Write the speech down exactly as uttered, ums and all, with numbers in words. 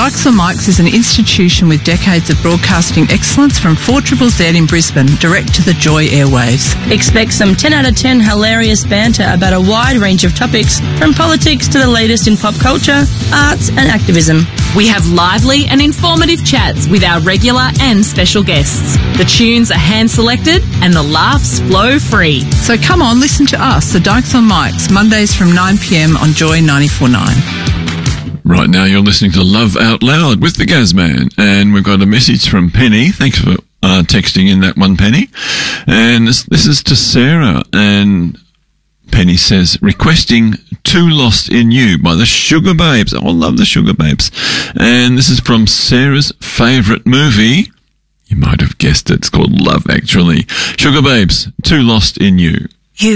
Dykes on Mics is an institution with decades of broadcasting excellence from four Z Z Z in Brisbane, direct to the Joy airwaves. Expect some ten out of ten hilarious banter about a wide range of topics, from politics to the latest in pop culture, arts and activism. We have lively and informative chats with our regular and special guests. The tunes are hand-selected and the laughs flow free. So come on, listen to us, the Dykes on Mics, Mondays from nine p m on Joy ninety-four point nine. Right now you're listening to Love Out Loud with the Gazman, and we've got a message from Penny. Thanks for uh, texting in that one, Penny. And this, this is to Sarah, and Penny says, requesting Too Lost in You by the Sugar Babes. Oh, I love the Sugar Babes. And this is from Sarah's favourite movie. You might have guessed it. It's called Love, Actually. Sugar Babes, Too Lost in You.